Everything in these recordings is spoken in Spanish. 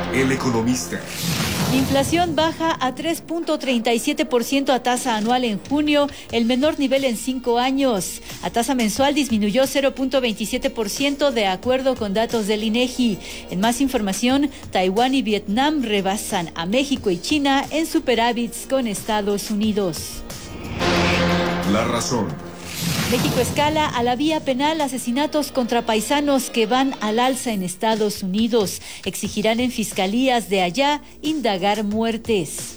El Economista. Inflación baja a 3.37% a tasa anual en junio, el menor nivel en 5 años. A tasa mensual disminuyó 0.27% de acuerdo con datos del INEGI. En más información, Taiwán y Vietnam rebasan a México y China en superávits con Estados Unidos. La Razón. México escala a la vía penal asesinatos contra paisanos que van al alza en Estados Unidos. Exigirán en fiscalías de allá indagar muertes.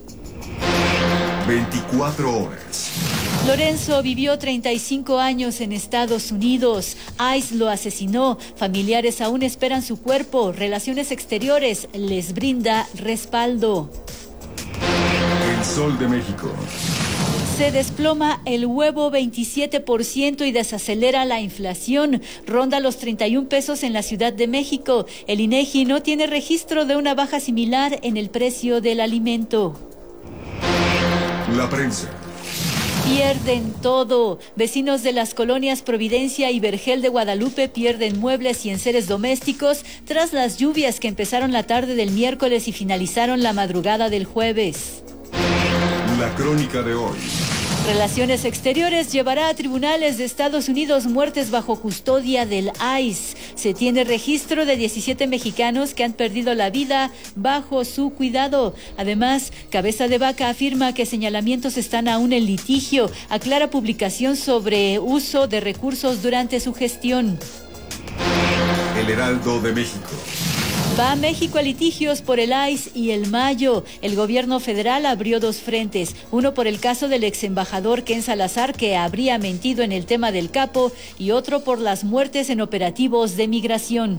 24 horas. Lorenzo vivió 35 años en Estados Unidos. ICE lo asesinó. Familiares aún esperan su cuerpo. Relaciones Exteriores les brinda respaldo. El Sol de México. Se desploma el huevo 27% y desacelera la inflación. Ronda los 31 pesos en la Ciudad de México. El INEGI no tiene registro de una baja similar en el precio del alimento. La Prensa. Pierden todo. Vecinos de las colonias Providencia y Vergel de Guadalupe pierden muebles y enseres domésticos tras las lluvias que empezaron la tarde del miércoles y finalizaron la madrugada del jueves. La Crónica de hoy. Relaciones Exteriores llevará a tribunales de Estados Unidos muertes bajo custodia del ICE. Se tiene registro de 17 mexicanos que han perdido la vida bajo su cuidado. Además, Cabeza de Vaca afirma que señalamientos están aún en litigio. Aclara publicación sobre uso de recursos durante su gestión. El Heraldo de México. Va a México a litigios por el ICE y el Mayo. El gobierno federal abrió dos frentes, uno por el caso del ex embajador Ken Salazar, que habría mentido en el tema del capo, y otro por las muertes en operativos de migración.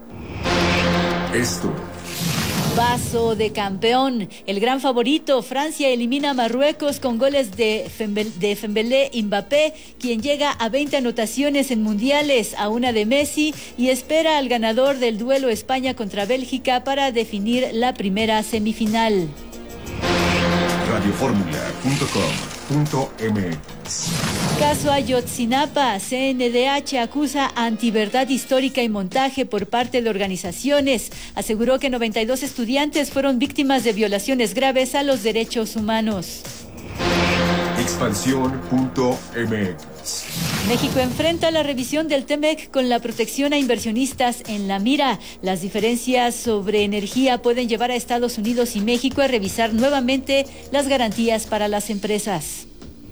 Esto. Vaso de campeón. El gran favorito, Francia, elimina a Marruecos con goles de Dembélé y Mbappé, quien llega a 20 anotaciones en mundiales, a una de Messi, y espera al ganador del duelo España contra Bélgica para definir la primera semifinal. Radioformula.com.mx. Caso Ayotzinapa. CNDH acusa antiverdad histórica y montaje por parte de organizaciones. Aseguró que 92 estudiantes fueron víctimas de violaciones graves a los derechos humanos. Expansión.mx. México enfrenta la revisión del TEMEC con la protección a inversionistas en la mira. Las diferencias sobre energía pueden llevar a Estados Unidos y México a revisar nuevamente las garantías para las empresas.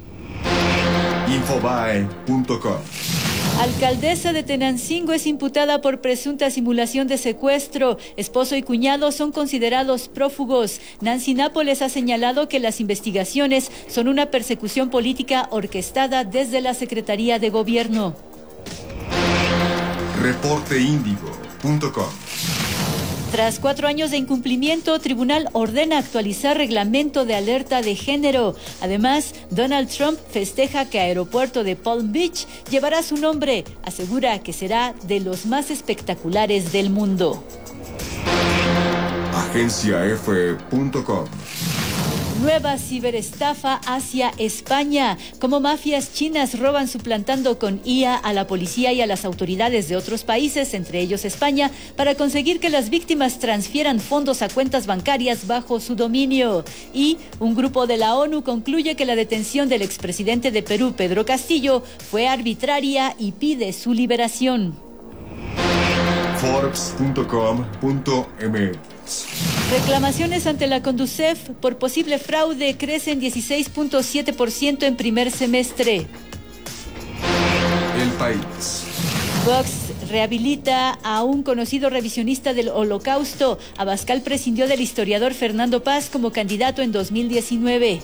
Infobae.com. Alcaldesa de Tenancingo es imputada por presunta simulación de secuestro. Esposo y cuñado son considerados prófugos. Nancy Nápoles ha señalado que las investigaciones son una persecución política orquestada desde la Secretaría de Gobierno. Reporteindigo.com. Tras 4 años de incumplimiento, tribunal ordena actualizar reglamento de alerta de género. Además, Donald Trump festeja que aeropuerto de Palm Beach llevará su nombre. Asegura que será de los más espectaculares del mundo. AgenciaF.com. Nueva ciberestafa hacia España. Como mafias chinas roban suplantando con IA a la policía y a las autoridades de otros países, entre ellos España, para conseguir que las víctimas transfieran fondos a cuentas bancarias bajo su dominio. Y un grupo de la ONU concluye que la detención del expresidente de Perú, Pedro Castillo, fue arbitraria y pide su liberación. Forbes.com.mx. Reclamaciones ante la Conducef por posible fraude crecen 16.7% en primer semestre. El País. Vox rehabilita a un conocido revisionista del Holocausto. Abascal prescindió del historiador Fernando Paz como candidato en 2019.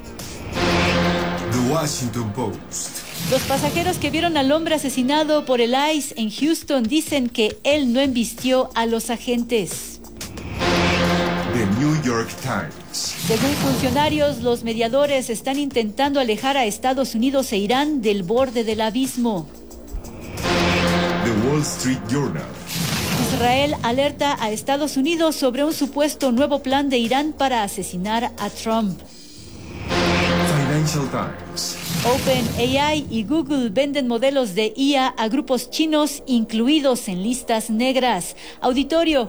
The Washington Post. Los pasajeros que vieron al hombre asesinado por el ICE en Houston dicen que él no embistió a los agentes. The New York Times. Según funcionarios, los mediadores están intentando alejar a Estados Unidos e Irán del borde del abismo. The Wall Street Journal. Israel alerta a Estados Unidos sobre un supuesto nuevo plan de Irán para asesinar a Trump. Financial Times. OpenAI y Google venden modelos de IA a grupos chinos incluidos en listas negras. Auditorio,